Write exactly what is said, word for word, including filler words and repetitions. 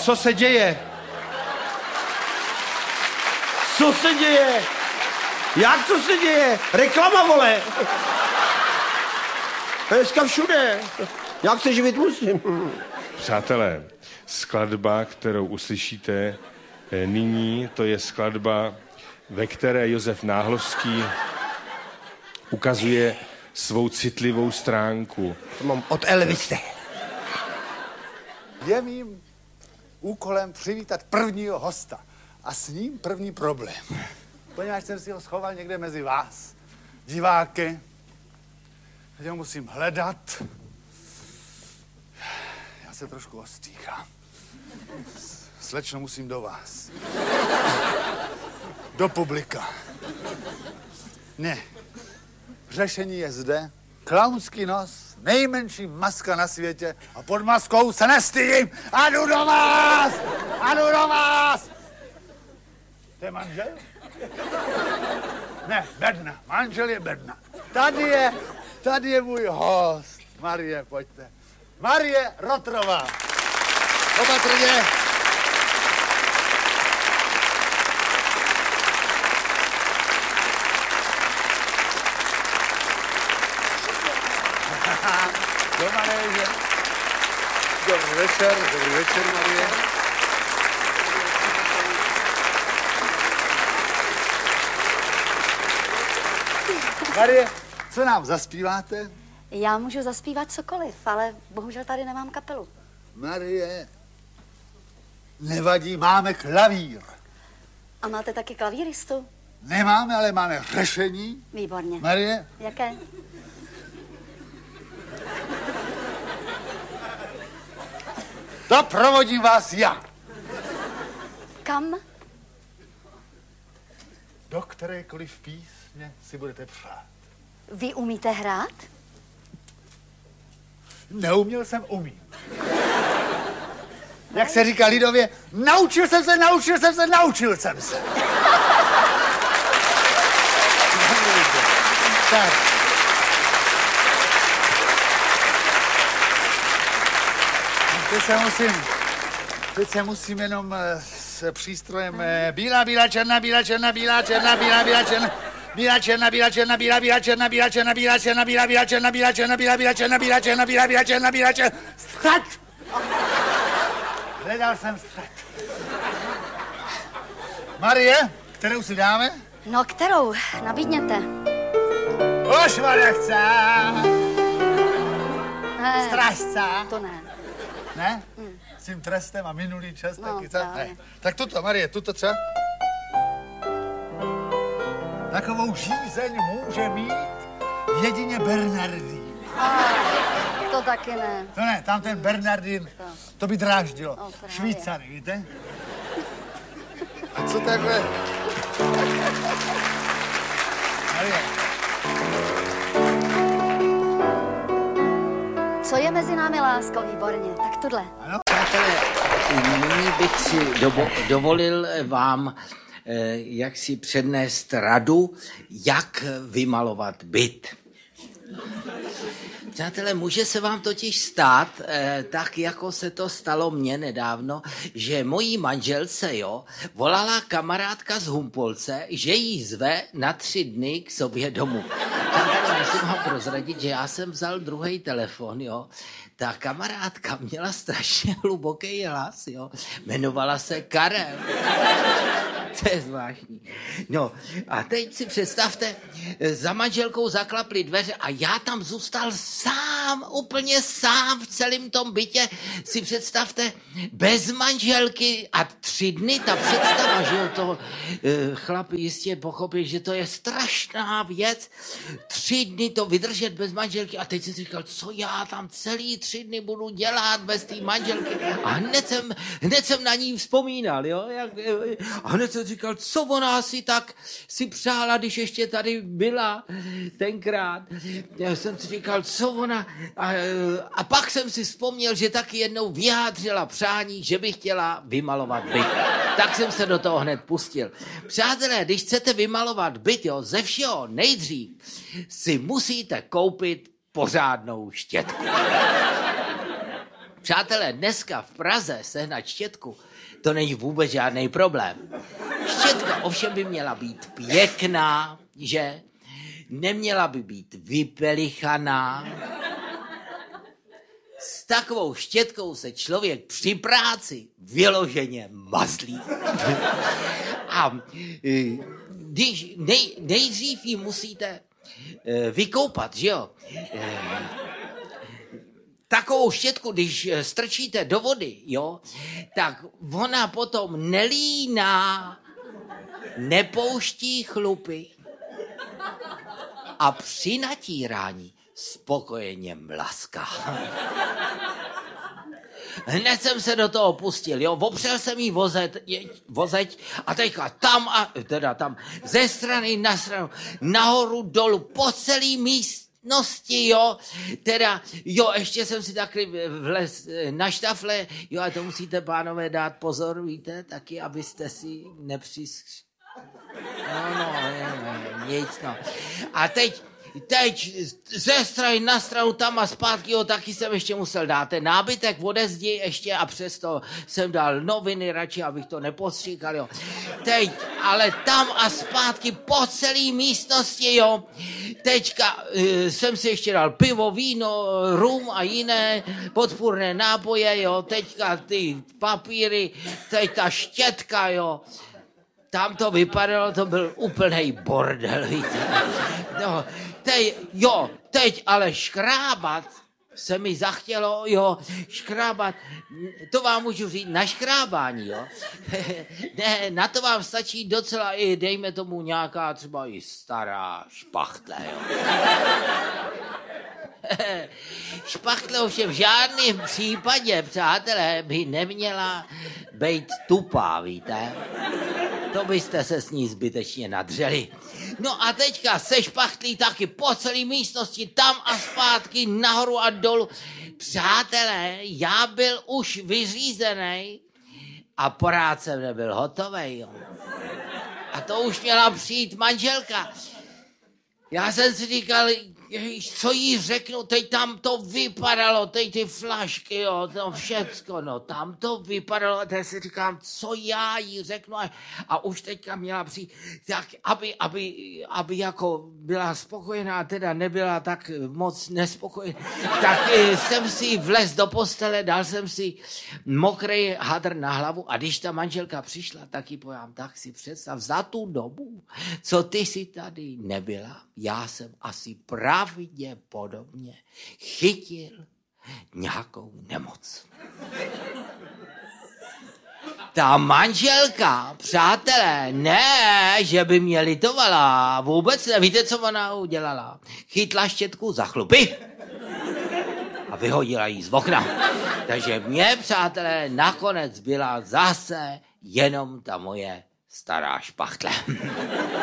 Co se děje? Co se děje? Jak co se děje? Reklama, vole! Dneska všude. Jak se živit musím? Přátelé, skladba, kterou uslyšíte nyní, to je skladba, ve které Josef Náhlovský ukazuje svou citlivou stránku. To mám od Elvise. Je mým úkolem přivítat prvního hosta a s ním první problém. Poněvadž jsem si ho schoval někde mezi vás, diváky, teď ho musím hledat. Já se trošku ostýchám. Slečno, musím do vás. Do publika. Ne. Řešení je zde. Klaunský nos, nejmenší maska na světě a pod maskou se nestydím. A jdu do vás! A jdu do vás! To je manžel? Ne, Bedna. Manžel je Bedna. Tady je, tady je můj host. Marie, pojďte. Marie Rotrová. Opatrně. Do Marie. Dobrý večer, dobrý večer, Marie. Marie, co nám zaspíváte? Já můžu zaspívat cokoliv, ale bohužel tady nemám kapelu. Marie, nevadí, máme klavír. A máte taky klavíristu? Nemáme, ale máme řešení. Výborně. Marie? Jaké? To provodím vás já. Kam? Do kterékoliv písně si budete přát. Vy umíte hrát? Neuměl jsem, umím. Jak se říká lidově, naučil jsem se, naučil jsem se, naučil jsem se. Tak. Teď se musím, teď se musím jenom s přístrojem bílá, bílá, černá, bílá, černá, bílá, černá, bílá, bílá, černá. Bílá, černá, bílá, černá, bílá, bílá, černá, bílá, černá, bílá, černá, bílá, bílá, černá, bílá, černá, bílá, bílá, černá, bílá, černá, bílá, bílá, černá, bílá, černá. Střed! Hledal jsem střed. Marie, kterou si dáme? No, kterou? Nabídněte. Ošvarechce! Ne, Strážce! to ne. Ne? S tím trestem a minulý čas No, taky, co? právě. Ne. Tak tuto, Marie, tuto třeba? Takovou žízeň může mít jedině Bernardín. A, to taky ne. To ne, tam ten Bernardín, to by dráždilo. O, právě. Švýcary, víte? A co takhle? Marie. Co je mezi námi, lásko? Výborně. Tak tohle. Ano? Přátelé, nyní bych si dovo- dovolil vám eh, jak si přednést radu, jak vymalovat byt. Přátelé, může se vám totiž stát, eh, tak jako se to stalo mně nedávno, že mojí manželce, jo, volala kamarádka z Humpolce, že jí zve na tři dny k sobě domů. Přátelé, musím vám prozradit, že já jsem vzal druhý telefon, jo. Ta kamarádka měla strašně hluboký hlas, jo. Jmenovala se Karel. To je zvláštní. No a teď si představte, za manželkou zaklaply dveře a já tam zůstal sám, úplně sám v celém tom bytě. Si představte, bez manželky a tři dny ta představa, že jo, to eh, chlap jistě pochopil, že to je strašná věc. Tři dny to vydržet bez manželky a teď jsem si říkal, co já tam celý tři dny budu dělat bez té manželky. A hned jsem, hned jsem na ní vzpomínal, jo, jak, a hned jsem říkal, co ona si tak si přála, když ještě tady byla tenkrát. Já jsem si říkal, co ona... A, a pak jsem si vzpomněl, že taky jednou vyjádřila přání, že by chtěla vymalovat byt. Tak jsem se do toho hned pustil. Přátelé, když chcete vymalovat byt, jo, ze všeho nejdřív si musíte koupit pořádnou štětku. Přátelé, dneska v Praze sehnat štětku, to není vůbec žádný problém. Štětka ovšem by měla být pěkná, že? Neměla by být vypelichaná. S takovou štětkou se člověk při práci vyloženě mazlí. A když nej, nejdřív ji musíte vykoupat, že jo? Takovou štětku, když strčíte do vody, jo, tak ona potom nelíná, nepouští chlupy a při natírání spokojeně mlaská. Hned jsem se do toho pustil, jo, opřel jsem jí vozet, vozeť a teďka tam a, teda tam, ze strany na stranu, nahoru, dolů, po celý místnosti, jo, teda, jo, ještě jsem si taky vlez na štafle, jo, a to musíte, pánové, dát pozor, víte, taky, abyste si nepřiskř... No, no, no, nic, no. A teď, teď ze strany na stranu tam a zpátky, jo, taky jsem ještě musel dát ten nábytek ode zdi ještě a přesto jsem dal noviny radši, abych to nepostříkal, jo. Teď, ale tam a zpátky po celé místnosti, jo. Teďka e, jsem si ještě dal pivo, víno, rum a jiné podpůrné nápoje, jo. Teďka ty papíry, teď ta štětka, jo. Tam to vypadalo, to byl úplnej bordel, víte. No, teď, jo, teď ale škrábat se mi zachtělo, jo, škrábat, to vám můžu říct, na škrábání, jo. Ne, na to vám stačí docela i, dejme tomu, nějaká třeba i stará špachtle, jo. Špachtle ovšem v žádném případě, přátelé, by neměla být tupá, víte. To byste se s ní zbytečně nadřeli. No a teďka se špachtlí taky po celé místnosti, tam a zpátky, nahoru a dolů. Přátelé, já byl už vyřízený a porád jsem nebyl hotovej, jo. A to už měla přijít manželka. Já jsem si říkal, co jí řeknu, teď tam to vypadalo, teď ty flašky, jo, to všecko, no, tam to vypadalo, a teď si říkám, co já jí řeknu, a, a už teďka měla přijít, tak aby, aby, aby jako byla spokojená, teda nebyla tak moc nespokojená, tak jsem si vlez do postele, dal jsem si mokrý hadr na hlavu a když ta manželka přišla, tak jí pojám, tak si představ, za tu dobu, co ty si tady nebyla, já jsem asi pravděpodobně chytil nějakou nemoc. Ta manželka, přátelé, ne, že by mě litovala, vůbec ne, víte, co ona udělala? Chytla štětku za chlupy a vyhodila jí z okna. Takže mě, přátelé, nakonec byla zase jenom ta moje stará špachtle.